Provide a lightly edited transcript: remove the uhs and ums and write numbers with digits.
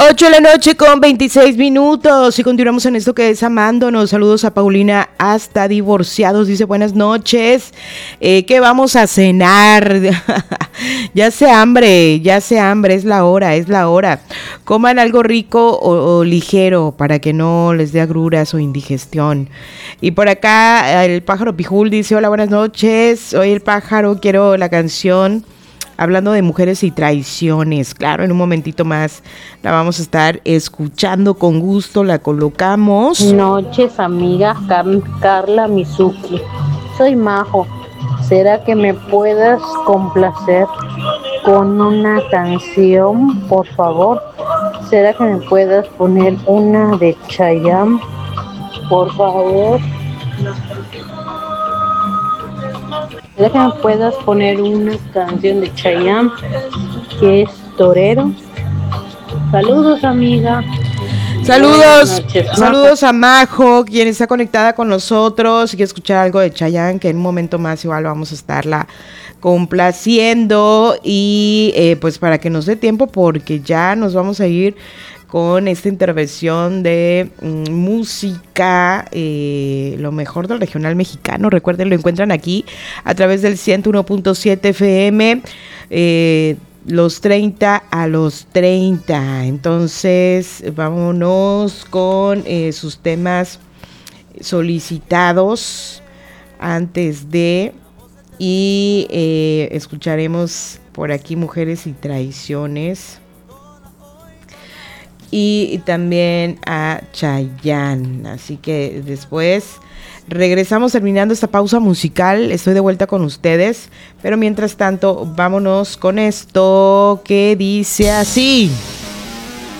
8 de la noche con 26 minutos y continuamos en esto que es Amándonos. Saludos a Paulina hasta Divorciados, dice buenas noches, ¿qué vamos a cenar? Ya se hambre, es la hora. Coman algo rico o ligero para que no les dé agruras o indigestión. Y por acá el pájaro Pijul dice hola, buenas noches, hoy el pájaro, quiero la canción hablando de mujeres y traiciones. Claro, en un momentito más la vamos a estar escuchando con gusto, la colocamos. Noches, amiga Carla Mizuki. Soy Majo. ¿Será que me puedas complacer con una canción, por favor? ¿Será que me puedas poner una de Chayanne, por favor? ¿Será que me puedas poner una canción de Chayanne que es Torero? Saludos, amiga. Saludos a Majo, quien está conectada con nosotros. Si quiere escuchar algo de Chayanne, que en un momento más igual vamos a estarla complaciendo. Y pues para que nos dé tiempo, porque ya nos vamos a ir con esta intervención de música, lo mejor del regional mexicano. Recuerden, lo encuentran aquí a través del 101.7 FM, los 30 a los 30. Entonces, vámonos con sus temas solicitados antes de... Y escucharemos por aquí Mujeres y Traiciones. Y también a Chayanne. Así que después regresamos terminando esta pausa musical. Estoy de vuelta con ustedes. Pero mientras tanto, vámonos con esto que dice así.